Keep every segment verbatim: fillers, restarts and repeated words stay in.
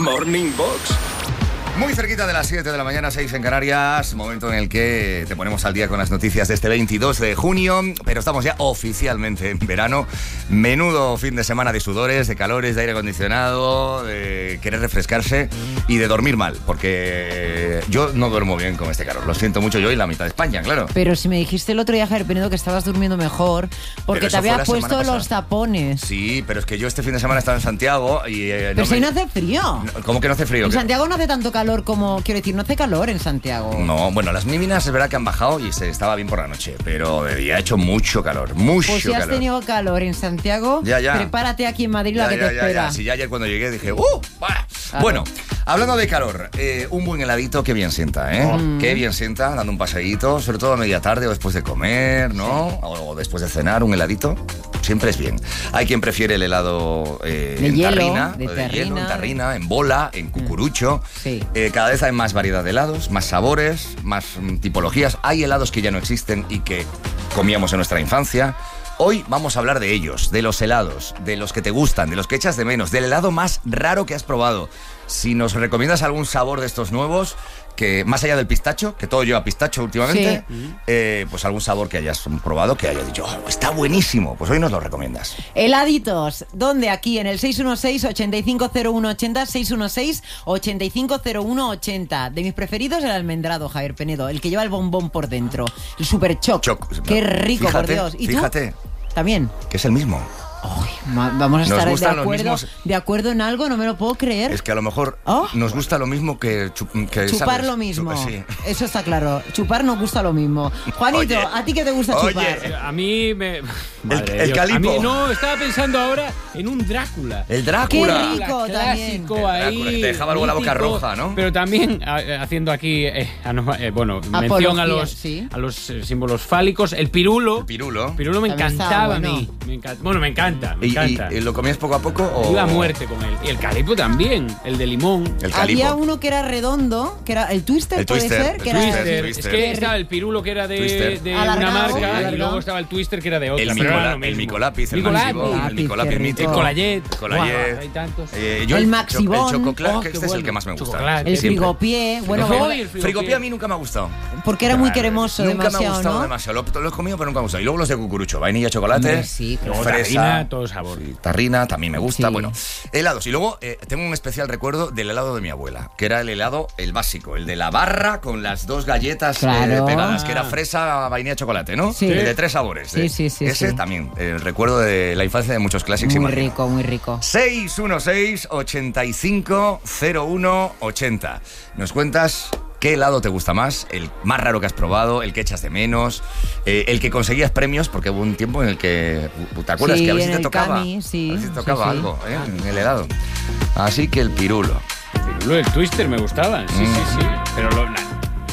Morning Box. Muy cerquita de las siete de la mañana, seis en Canarias, momento en el que te ponemos al día con las noticias de este veintidós de junio, pero estamos ya oficialmente en verano. Menudo fin de semana de sudores, de calores, de aire acondicionado, de querer refrescarse y de dormir mal, porque yo no duermo bien con este calor. Lo siento mucho, yo y la mitad de España, claro. Pero si me dijiste el otro día, Javier Penedo, que estabas durmiendo mejor porque te había puesto los tapones. Sí, pero es que yo este fin de semana estaba en Santiago y... Eh, pero no si me... no hace frío. ¿Cómo que no hace frío? En ¿Qué? Santiago no hace tanto calor como... Quiero decir, no hace calor en Santiago. No, bueno, las mínimas es verdad que han bajado y se estaba bien por la noche, pero de día ha hecho mucho calor, mucho pues si has calor. tenido calor en Santiago, ya, ya. prepárate aquí en Madrid ya, la que ya, te ya, espera. Ya. Si ya ayer cuando llegué dije, ¡uh! ¡Bah! Claro. Bueno, hablando de calor, eh, un buen heladito, qué bien sienta, ¿eh? Mm. Qué bien sienta, dando un paseíto, sobre todo a media tarde o después de comer, ¿no? Sí. O después de cenar, un heladito. Siempre es bien. Hay quien prefiere el helado eh, de en hielo, tarrina, de, de tarrina. hielo, en tarrina, en bola, en cucurucho. Sí. Eh, cada vez hay más variedad de helados, más sabores, más mm, tipologías. Hay helados que ya no existen y que comíamos en nuestra infancia. Hoy vamos a hablar de ellos, de los helados, de los que te gustan, de los que echas de menos, del helado más raro que has probado. Si nos recomiendas algún sabor de estos nuevos, que más allá del pistacho, que todo lleva pistacho últimamente, sí. eh, pues algún sabor que hayas probado, que hayas dicho, oh, está buenísimo, pues hoy nos lo recomiendas. Heladitos, ¿dónde? Aquí en el seis uno seis, ocho cinco cero uno ocho cero, seis uno seis, ocho cinco cero uno ocho cero. De mis preferidos, el almendrado, Javier Penedo, el que lleva el bombón por dentro, el super choc. Choc. Qué rico, fíjate, por Dios. ¿Y fíjate, tú? También. Que es el mismo. Ay, vamos a estar de acuerdo, mismos... de acuerdo en algo, no me lo puedo creer. Es que a lo mejor ¿Oh? nos gusta lo mismo que, chup, que chupar ¿sabes? lo mismo. Sí. Eso está claro. Chupar nos gusta lo mismo. Juanito, Oye, ¿a ti qué te gusta chupar? Oye, a mí me... Madre el, el calipo. A mí no, estaba pensando ahora en un Drácula. El Drácula. Qué rico también. Clásico ahí. El Drácula, que te dejaba luego la boca roja, ¿no? Pero también haciendo aquí, eh, eh, bueno, Apología, mención a los, ¿sí? a los eh, símbolos fálicos. El pirulo. El pirulo. El pirulo me también encantaba bueno. a mí. Me encanta, bueno, me encanta, me ¿Y, encanta. Y, ¿Y lo comías poco a poco o...? Iba a muerte con él. Y el calipo también, el de limón. El calipo. Había uno que era redondo, que era el twister, el puede twister, ser, el que twister, era twister. Es que estaba el pirulo que era de, de una Alargado, marca alargado. y luego estaba el twister que era de otra. El, pero Micola, era lo mismo. el Micolápiz, el Micolápiz, máximo, el Micolápiz mítico. El Colayet. El Colayet. Hay tantos. Eh, yo el el Maxibón. El Chococlac, Oh, que este qué es el bueno. que más me gusta. Chococlac. el siempre. frigopié. Bueno, Frigopié, bueno, el Frigopié a mí nunca me ha gustado. porque era muy cremoso, nunca demasiado, me ha gustado ¿no? demasiado. Lo, lo he comido, pero nunca me ha gustado. Y luego los de cucurucho, vainilla, chocolate, Hombre, sí, luego Tarrina, fresa, todo sabor. sí, tarrina, también me gusta. Sí. Bueno, helados. Y luego eh, tengo un especial recuerdo del helado de mi abuela, que era el helado, el básico, el de la barra con las dos galletas Claro. eh, pegadas, que era fresa, vainilla, chocolate, ¿no? Sí. El de tres sabores. Sí, eh. sí, sí, Ese sí. también, el recuerdo de la infancia de muchos clásicos. Muy rico, muy rico. seis uno seis, ocho cinco cero uno ocho cero. Nos cuentas qué helado te gusta más, el más raro que has probado, el que echas de menos, eh, el que conseguías premios, porque hubo un tiempo en el que, ¿te acuerdas? Sí, que a ver en si te el tocaba, Cami, sí, a ver si te sí, tocaba sí. algo ¿eh? en el helado. Así que el pirulo. El pirulo del twister me gustaban. Sí, Mm. sí, sí. Pero lo, na-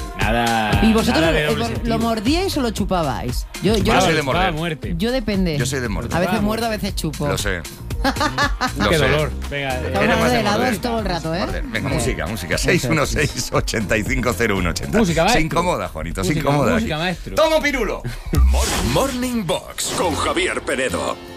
nada. ¿Y vosotros nada de lo, doble lo sentido. mordíais o lo chupabais? Yo, yo, Yo soy de Chupaba morder. a muerte. yo depende. Yo soy de morder. A veces Vamos. muerdo, a veces chupo. Lo sé. Lo Qué sé. dolor. Venga, Estamos eh, Eres hablando más de de helados morder. todo el rato, ¿eh? Morder. Venga, Eh. música, música. seis uno seis, ocho cinco cero uno ocho cero. Música, Se maestro. incomoda, Juanito, se Música, incomoda. música, aquí. maestro. ¡Tomo pirulo! Morning Box con Javier Penedo.